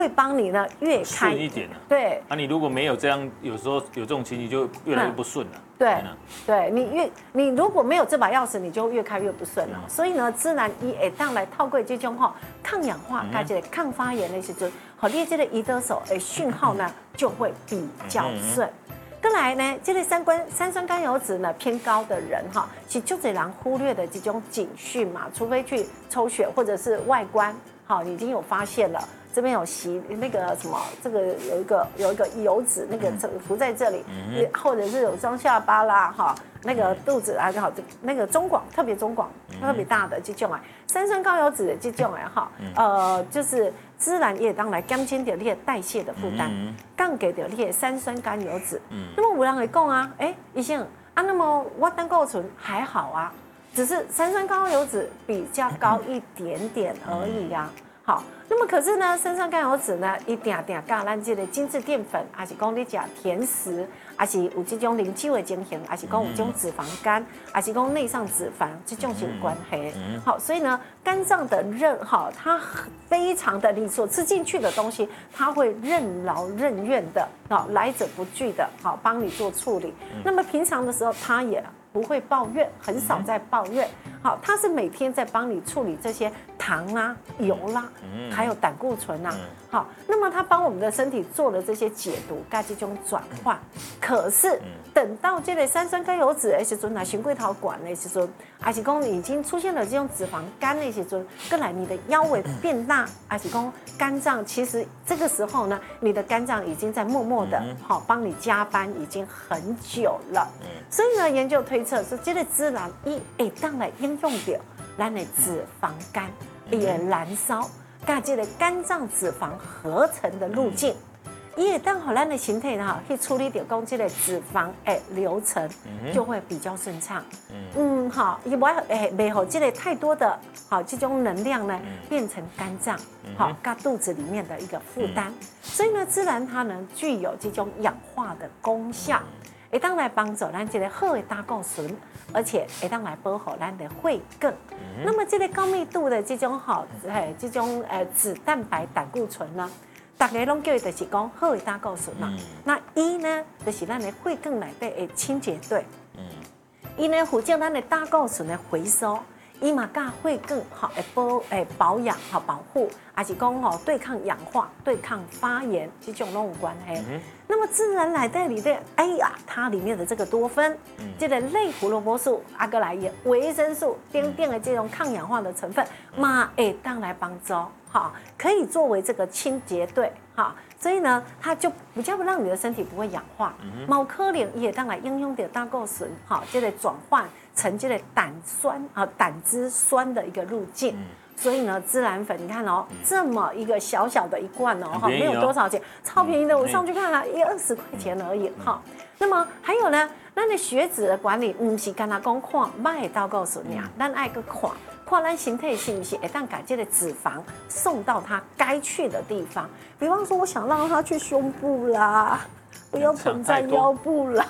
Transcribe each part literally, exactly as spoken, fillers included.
会帮你呢越开顺一点啊。 对， 啊，你如果没有这样，有时候有这种情形就越来越不顺了。 对，对你越你如果没有这把钥匙，你就越开越不顺了。所以呢，自然伊会当来透过这种吼抗氧化、加这个抗发炎的时阵，和你这个胰岛素的讯号呢就会比较顺。再来呢，这个三酸三酸甘油脂呢偏高的人哈，是就这人忽略的这种警讯嘛，除非去抽血或者是外观，好，你已经有发现了。这边有吸那个什么，这个有一个有一个油脂，那个浮在这里，嗯、或者是有双下巴啦，哈，那个肚子啊，好，那个中广特别中广特别大的这种啊，三酸高油脂的这种哎哈，呃，就是自然也当来减轻掉你的代谢的负担，降给掉你的三酸甘油脂。那么有人会讲啊，哎，医生啊，那么我胆固醇还好啊，只是三酸高油脂比较高一点点而已啊。好，那么可是呢，三酸甘油脂呢，一定定跟咱这个精致淀粉，还是讲你吃甜食，还是有这种零酒的情形，还是讲有这种脂肪肝，还是讲内脏脂肪，这种是有关系。好，所以呢，肝脏的任哈，它非常的你所吃进去的东西，它会任劳任怨的，好来者不拒的，好帮你做处理。那么平常的时候，它也不会抱怨，很少在抱怨。好，它是每天在帮你处理这些糖啦、油啦，还有胆固醇啊。好，那么它帮我们的身体做了这些解毒、跟这种转换。可是等到这类三酸甘油脂的时阵，啊，循柜桃管的时阵，还是讲已经出现了这种脂肪肝的时阵，更来你的腰围变大，还是讲肝脏其实这个时候呢，你的肝脏已经在默默的好帮你加班，已经很久了。所以呢，研究推测是这个自然一会当来应用到咱的脂肪肝，伊会燃烧，跟这个肝脏脂肪合成的路径，伊会当好咱的身体哈去处理掉讲这个脂肪的流程，就会比较顺畅。嗯，好，伊不诶，没好这个太多的好这种能量呢，变成肝脏好跟肚子里面的一个负担，所以呢，自然它呢具有这种氧化的功效。会当来帮助咱这个好的胆固醇，而且会当来保护咱的血管。嗯、那么这个高密度的这种好，哎，这种呃脂蛋白胆固醇呢，大家拢叫伊就是讲好的胆固醇嘛。嗯、那伊呢，就是咱的血管内底的清洁队。嗯，伊呢负责咱的胆固醇的回收。伊嘛甲血管好会保诶保养好保护，还是讲吼对抗氧化、对抗发炎这种拢有关系。嗯、那么自然来在里的，哎呀，它里面的这个多酚，嗯、这个类胡萝卜素、阿哥来也维生素等等的这种抗氧化的成分，嘛会当来帮助，好，可以作为这个清洁队，好。所以呢，它就比较不让你的身体不会氧化。毛可能也当来应用点胆固醇，好，这个转换成这个胆酸啊胆汁酸的一个路径。嗯、所以呢，孜然粉你看哦，这么一个小小的一罐哦，哈、哦，没有多少钱，超便宜的。我上去看了，一二十块钱而已，哈、嗯。那么还有呢，咱的血脂的管理，不是干那讲看卖胆固醇呀，咱爱个看。看咱身体是不是会当把这个脂肪送到它该去的地方？比方说，我想让它去胸部啦，不要存在腰部啦。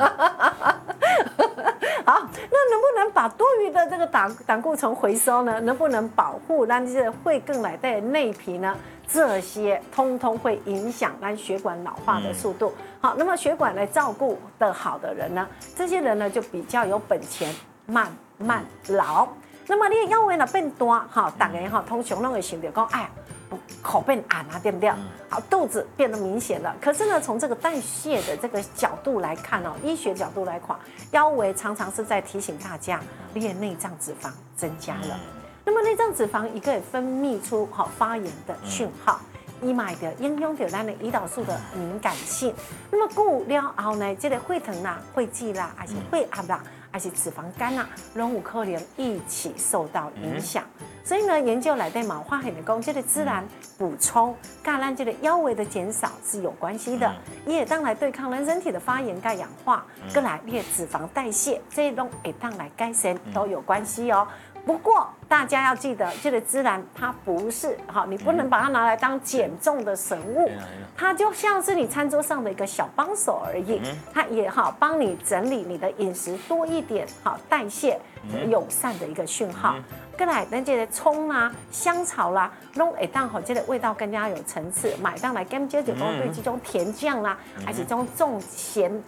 好，那能不能把多余的这个胆胆固醇回收呢？能不能保护让这个会更来的内皮呢？这些通通会影响咱血管老化的速度。好，那么血管来照顾的好的人呢，这些人呢就比较有本钱慢慢老。那么你的腰围呢变大，哈，大家哈通常拢会想到讲，哎呀，口变暗啊，对不对？好，肚子变得明显了。可是呢，从这个代谢的这个角度来看哦，医学角度来看，腰围常常是在提醒大家，你的内脏脂肪增加了。那么内脏脂肪也可以分泌出好发炎的讯号。伊买的应用到咱的胰岛素的敏感性，那么久了后呢，这个血糖啦、血脂啦，还是血压啦，还是脂肪肝啦，拢有可能一起受到影响。嗯、所以呢，研究来对毛发很的讲，这个自然补充，跟咱这个腰围的减少是有关系的，嗯、也当来对抗咱身体的发炎、跟氧化，跟来列脂肪代谢，这种会当来改善都有关系哦。 不过大家要记得，这个孜然它不是好，你不能把它拿来当减重的神物，它就像是你餐桌上的一个小帮手而已。它也好帮你整理你的饮食多一点，好代谢友善的一个讯号。再来，咱这个葱啊、香草啦，拢会当好，这个味道更加有层次。买当来跟接就讲对这种甜酱啦，还是这种重咸